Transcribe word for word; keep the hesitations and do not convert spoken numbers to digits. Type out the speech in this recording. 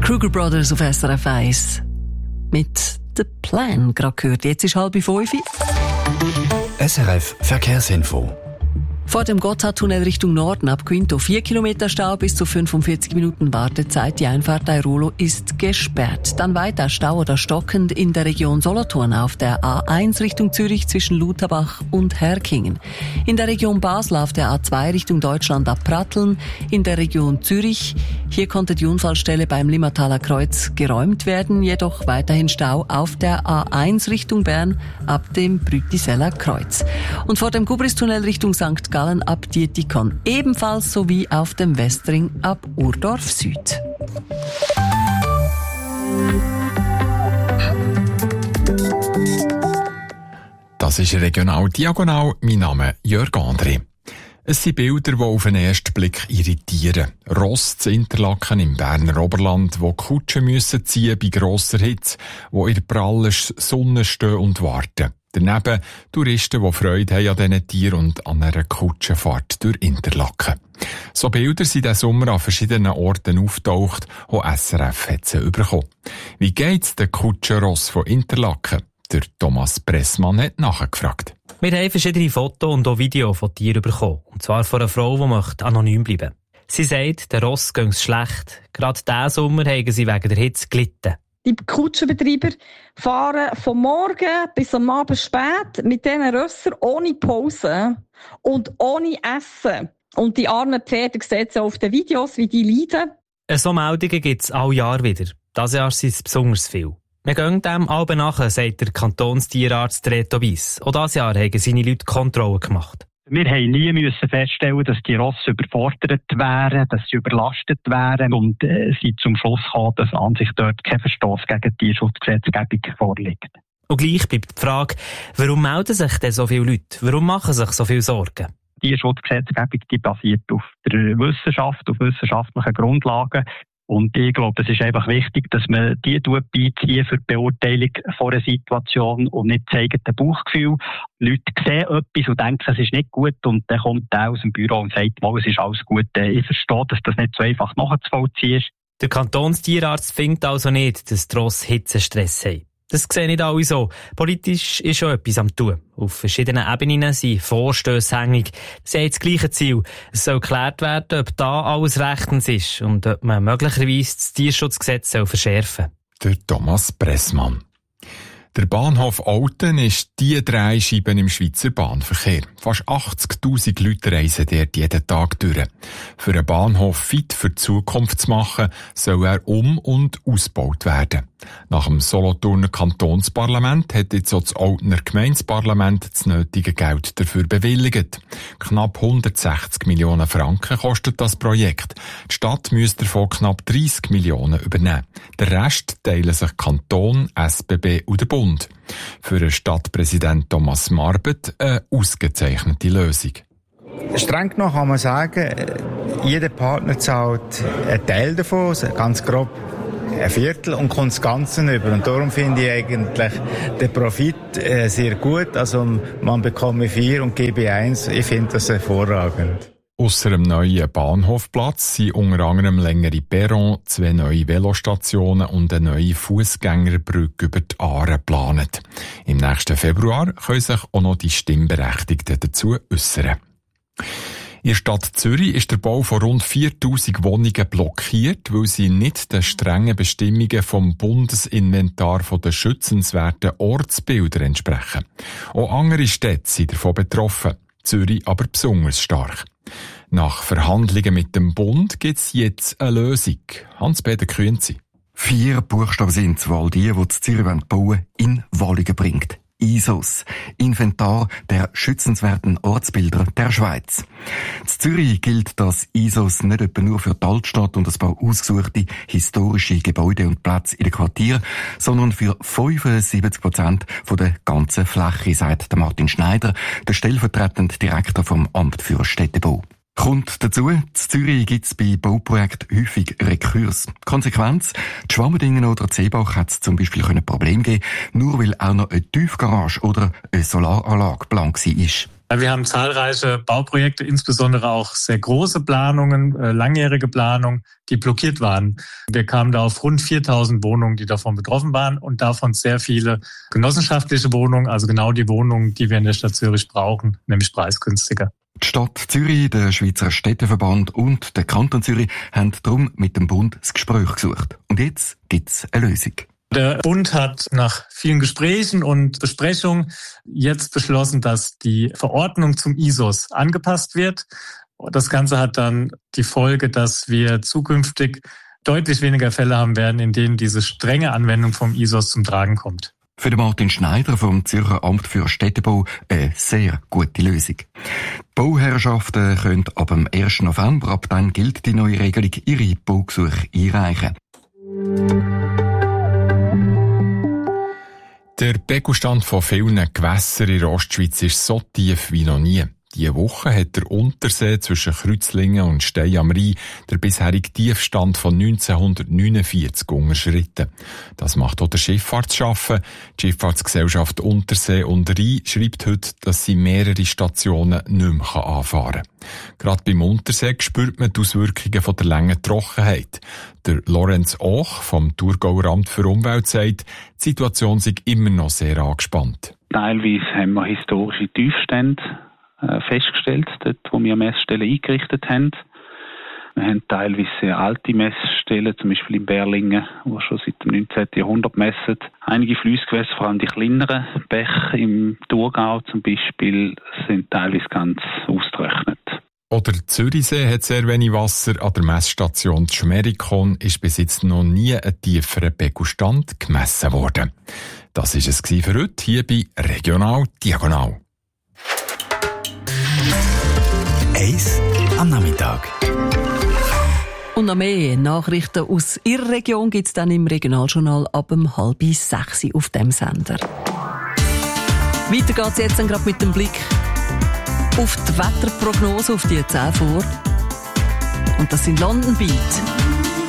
Kruger Brothers auf S R F eins. Mit «The Plan» gerade gehört. Jetzt ist halb fünf. S R F Verkehrsinfo. Vor dem Gotthardtunnel Richtung Norden ab Quinto vier Kilometer Stau, bis zu fünfundvierzig Minuten Wartezeit. Die Einfahrt Airolo ist gesperrt. Dann weiter Stau oder stockend in der Region Solothurn auf der A eins Richtung Zürich zwischen Lutherbach und Herkingen. In der Region Basel auf der A zwei Richtung Deutschland ab Pratteln. In der Region Zürich, hier konnte die Unfallstelle beim Limmertaler Kreuz geräumt werden, jedoch weiterhin Stau auf der A eins Richtung Bern ab dem Brütiseller Kreuz. Und vor dem Gubristunnel Richtung Sankt Gallen ab Dietikon ebenfalls sowie auf dem Westring ab Urdorf Süd. Das ist Regional Diagonal. Mein Name ist Jörg André. Es sind Bilder, die auf den ersten Blick irritieren. Ross zu Interlaken im Berner Oberland, wo Kutschen müssen ziehen bei grosser Hitze, wo in der prallen Sonne stehen und warten. Daneben Touristen, die Freude haben an diesen Tieren und an einer Kutschenfahrt durch Interlaken. So Bilder sind diesen Sommer an verschiedenen Orten auftaucht, wo S R F hat sie bekommen. Wie geht's den Kutschenross von Interlaken? Der Thomas Pressmann hat nachgefragt. Wir haben verschiedene Fotos und auch Videos von Tieren bekommen. Und zwar von einer Frau, die möchte anonym bleiben. Sie sagt, der Ross gehe es schlecht. Gerade diesen Sommer haben sie wegen der Hitze gelitten. Die Kutschenbetreiber fahren vom Morgen bis am Abend spät mit diesen Rössern ohne Pause und ohne Essen. Und die armen Pferde sehen sie auf den Videos, wie die leiden. So Meldungen gibt es alle Jahr wieder. Dieses Jahr sind es besonders viel. Wir gehen dem alle nachher, sagt der Kantonstierarzt Reto Weiss. Auch dieses Jahr haben seine Leute Kontrollen gemacht. Wir haben nie müssen feststellen, dass die Rosse überfordert wären, dass sie überlastet wären und äh, sind zum Schluss gekommen, dass an sich dort kein Verstoß gegen die Tierschutzgesetzgebung vorliegt. Und gleich bleibt die Frage, warum melden sich denn so viele Leute? Warum machen sich so viele Sorgen? Die Tierschutzgesetzgebung die basiert auf der Wissenschaft, auf wissenschaftlichen Grundlagen. Und ich glaube, es ist einfach wichtig, dass man die beizieht für die Beurteilung von einer Situation und nicht das eigene Bauchgefühl. Leute sehen etwas und denken, es ist nicht gut und dann kommt der aus dem Büro und sagt, mal, es ist alles gut. Ich verstehe, dass das nicht so einfach nachzuvollziehen ist. Der Kantonstierarzt findet also nicht, dass die Rosse Hitzestress haben. Das sehen nicht alle so. Politisch ist schon etwas am Tun. Auf verschiedenen Ebenen sind Vorstösse hängig. Sie haben das gleiche Ziel. Es soll geklärt werden, ob da alles rechtens ist und ob man möglicherweise das Tierschutzgesetz verschärfen soll. Der Thomas Pressmann. Der Bahnhof Olten ist die Drehscheibe im Schweizer Bahnverkehr. Fast achtzigtausend Leute reisen dort jeden Tag durch. Für einen Bahnhof fit für die Zukunft zu machen, soll er um- und ausgebaut werden. Nach dem Solothurner Kantonsparlament hat jetzt auch das Oltener Gemeindeparlament das nötige Geld dafür bewilligt. Knapp hundertsechzig Millionen Franken kostet das Projekt. Die Stadt müsste davon knapp dreissig Millionen übernehmen. Der Rest teilen sich Kanton, S B B und der Bund. Für den Stadtpräsident Thomas Marbet eine ausgezeichnete Lösung. Streng genommen kann man sagen, jeder Partner zahlt einen Teil davon, ganz grob ein Viertel, und kommt das Ganze über. Und darum finde ich eigentlich den Profit äh, sehr gut. Also man bekomme vier und gebe eins. Ich finde das hervorragend. Ausser dem neuen Bahnhofplatz sind unter anderem längere Perron, zwei neue Velostationen und eine neue Fußgängerbrücke über die Aare geplant. Im nächsten Februar können sich auch noch die Stimmberechtigten dazu äußern. In der Stadt Zürich ist der Bau von rund viertausend Wohnungen blockiert, weil sie nicht den strengen Bestimmungen vom Bundesinventar der schützenswerten Ortsbilder entsprechen. Auch andere Städte sind davon betroffen, Zürich aber besonders stark. Nach Verhandlungen mit dem Bund gibt es jetzt eine Lösung. Hans-Peter Künzi. Vier Buchstaben sind es, weil die, die Zürich bauen wollen, in Wallungen bringt. I S O S, Inventar der schützenswerten Ortsbilder der Schweiz. In Zürich gilt das I S O S nicht etwa nur für die Altstadt und ein paar ausgesuchte historische Gebäude und Plätze in den Quartieren, sondern für fünfundsiebzig Prozent von der ganzen Fläche, sagt Martin Schneider, der stellvertretende Direktor vom Amt für Städtebau. Kommt dazu, in Zürich gibt es bei Bauprojekten häufig Rekurs. Konsequenz, die Schwammerdingen oder Seebach hat es zum Beispiel ein Problem geben, nur weil auch noch eine Tiefgarage oder eine Solaranlage geplant war. Wir haben zahlreiche Bauprojekte, insbesondere auch sehr große Planungen, langjährige Planungen, die blockiert waren. Wir kamen da auf rund viertausend Wohnungen, die davon betroffen waren und davon sehr viele genossenschaftliche Wohnungen, also genau die Wohnungen, die wir in der Stadt Zürich brauchen, nämlich preisgünstiger. Die Stadt Zürich, der Schweizer Städteverband und der Kanton Zürich haben darum mit dem Bund das Gespräch gesucht. Und jetzt gibt's eine Lösung. Der Bund hat nach vielen Gesprächen und Besprechungen jetzt beschlossen, dass die Verordnung zum I S O S angepasst wird. Das Ganze hat dann die Folge, dass wir zukünftig deutlich weniger Fälle haben werden, in denen diese strenge Anwendung vom I S O S zum Tragen kommt. Für den Martin Schneider vom Zürcher Amt für Städtebau eine sehr gute Lösung. Die Bauherrschaften können ab dem ersten November, ab dann gilt die neue Regelung, ihre Baugesuche einreichen. Der Pegelstand von vielen Gewässern in der Ostschweiz ist so tief wie noch nie. Diese Woche hat der Untersee zwischen Kreuzlingen und Stein am Rhein der bisherige Tiefstand von neunzehnhundertneunundvierzig unterschritten. Das macht auch der Schifffahrtsschaffen. Die Schifffahrtsgesellschaft Untersee und Rhein schreibt heute, dass sie mehrere Stationen nicht mehr anfahren kann. Gerade beim Untersee spürt man die Auswirkungen von der langen Trockenheit. Der Lorenz Och vom Thurgauer Amt für Umwelt sagt, die Situation sei immer noch sehr angespannt. Teilweise haben wir historische Tiefstände festgestellt, dort wo wir Messstellen eingerichtet haben. Wir haben teilweise sehr alte Messstellen, zum Beispiel in Berlingen, die schon seit dem neunzehnten Jahrhundert messen. Einige Fliessgewässer, vor allem die kleineren Bäche im Thurgau zum Beispiel, sind teilweise ganz ausgetrocknet. Oder der Zürichsee hat sehr wenig Wasser. An der Messstation Schmerikon ist bis jetzt noch nie ein tieferer Pegelstand gemessen worden. Das war es für heute hier bei Regional Diagonal. Eins am Nachmittag. Und noch mehr Nachrichten aus Ihrer Region gibt es dann im Regionaljournal ab um halb sechs auf dem Sender. Weiter geht es jetzt dann gerade mit dem Blick auf die Wetterprognose, auf die zehn vor. Und das sind London Beat.